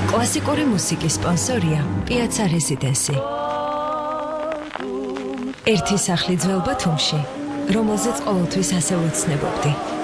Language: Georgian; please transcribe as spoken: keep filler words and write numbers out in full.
კლასიკური მუსიკის სპონსორია პიაცა რეზიდენსი. ერთი სახლი ძველ ბათუმში, რომელზეც ყოველთვის ასე ვეცნებობდი.